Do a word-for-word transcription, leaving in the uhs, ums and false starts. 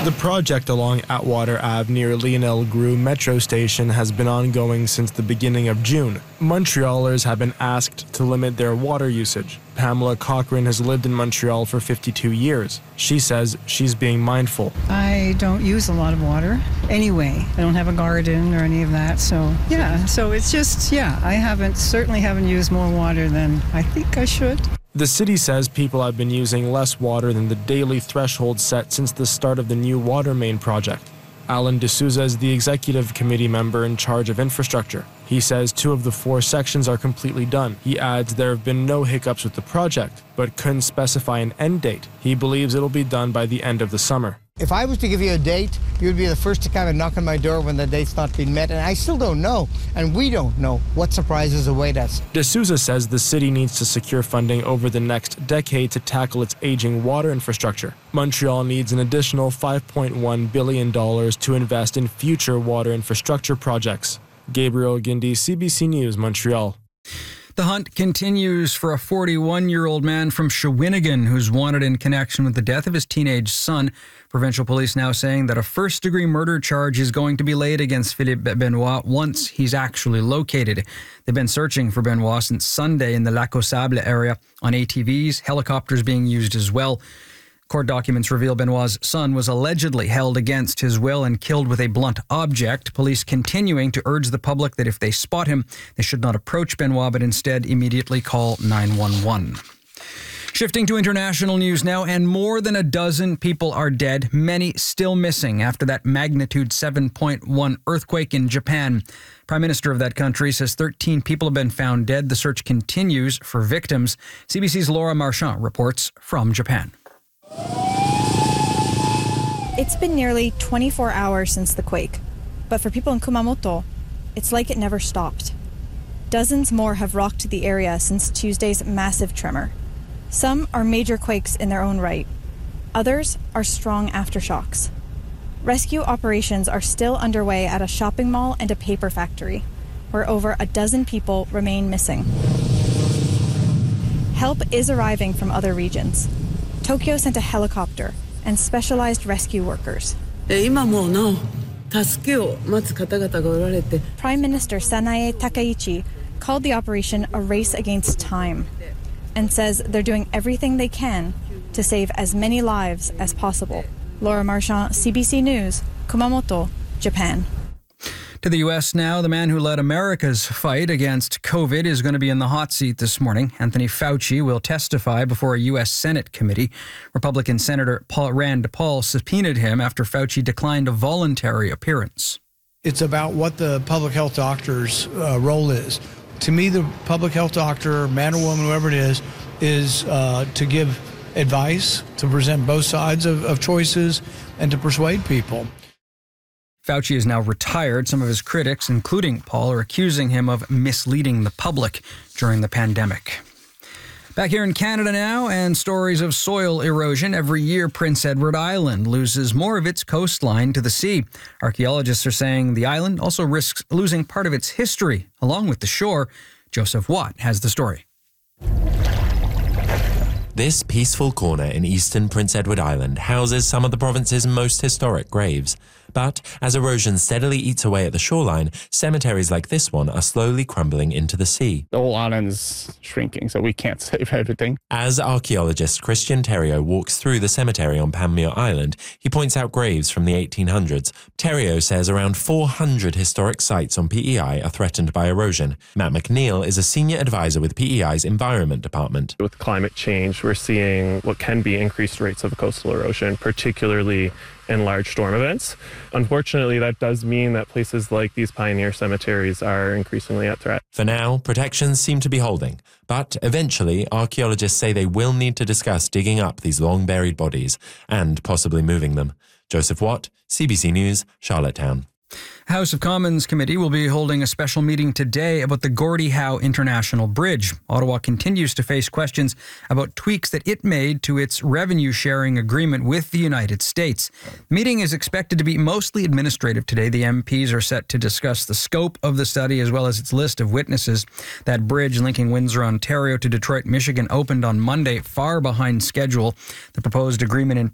The project along Atwater Avenue near Lionel Groux Metro Station has been ongoing since the beginning of June. Montrealers have been asked to limit their water usage. Pamela Cochran has lived in Montreal for fifty-two years. She says she's being mindful. I don't use a lot of water anyway. I don't have a garden or any of that. So, yeah, so it's just, yeah, I haven't, certainly haven't used more water than I think I should. The city says people have been using less water than the daily threshold set since the start of the new water main project. Alan D'Souza is the executive committee member in charge of infrastructure. He says two of the four sections are completely done. He adds there have been no hiccups with the project, but couldn't specify an end date. He believes it'll be done by the end of the summer. If I was to give you a date, you'd be the first to come and knock on my door when the date's not been met, and I still don't know, and we don't know what surprises await us. D'Souza says the city needs to secure funding over the next decade to tackle its aging water infrastructure. Montreal needs an additional five point one billion dollars to invest in future water infrastructure projects. Gabriel Guindy, C B C News, Montreal. The hunt continues for a forty-one-year-old man from Shawinigan who's wanted in connection with the death of his teenage son. Provincial police now saying that a first-degree murder charge is going to be laid against Philippe Benoit once he's actually located. They've been searching for Benoit since Sunday in the Lac aux Sables area on A T Vs, helicopters being used as well. Court documents reveal Benoit's son was allegedly held against his will and killed with a blunt object. Police continuing to urge the public that if they spot him, they should not approach Benoit, but instead immediately call nine one one. Shifting to international news now, and more than a dozen people are dead, many still missing after that magnitude seven point one earthquake in Japan. Prime Minister of that country says thirteen people have been found dead. The search continues for victims. C B C's Laura Marchand reports from Japan. It's been nearly twenty-four hours since the quake, but for people in Kumamoto, it's like it never stopped. Dozens more have rocked the area since Tuesday's massive tremor. Some are major quakes in their own right. Others are strong aftershocks. Rescue operations are still underway at a shopping mall and a paper factory, where over a dozen people remain missing. Help is arriving from other regions. Tokyo sent a helicopter and specialized rescue workers. Prime Minister Sanae Takaichi called the operation a race against time and says they're doing everything they can to save as many lives as possible. Laura Marchand, C B C News, Kumamoto, Japan. To the U S now, the man who led America's fight against COVID is going to be in the hot seat this morning. Anthony Fauci will testify before a U S Senate committee. Republican Senator Paul Rand Paul subpoenaed him after Fauci declined a voluntary appearance. It's about what the public health doctor's uh, role is. To me, the public health doctor, man or woman, whoever it is, is uh, to give advice, to present both sides of, of choices, and to persuade people. Fauci is now retired. Some of his critics, including Paul, are accusing him of misleading the public during the pandemic. Back here in Canada now, and stories of soil erosion. Every year, Prince Edward Island loses more of its coastline to the sea. Archaeologists are saying the island also risks losing part of its history, along with the shore. Joseph Watt has the story. This peaceful corner in eastern Prince Edward Island houses some of the province's most historic graves. But as erosion steadily eats away at the shoreline, cemeteries like this one are slowly crumbling into the sea. The whole island is shrinking, so we can't save everything. As archaeologist Christian Theriault walks through the cemetery on Panmure Island, he points out graves from the eighteen hundreds. Theriault says around four hundred historic sites on P E I are threatened by erosion. Matt McNeil is a senior advisor with P E I's Environment Department. With climate change, we're seeing what can be increased rates of coastal erosion, particularly in large storm events. Unfortunately, that does mean that places like these pioneer cemeteries are increasingly at threat. For now, protections seem to be holding, but eventually archaeologists say they will need to discuss digging up these long-buried bodies and possibly moving them. Joseph Watt, C B C News, Charlottetown. House of Commons Committee will be holding a special meeting today about the Gordie Howe International Bridge. Ottawa continues to face questions about tweaks that it made to its revenue-sharing agreement with the United States. The meeting is expected to be mostly administrative today. The M Ps are set to discuss the scope of the study as well as its list of witnesses. That bridge linking Windsor, Ontario to Detroit, Michigan opened on Monday, far behind schedule. The proposed agreement in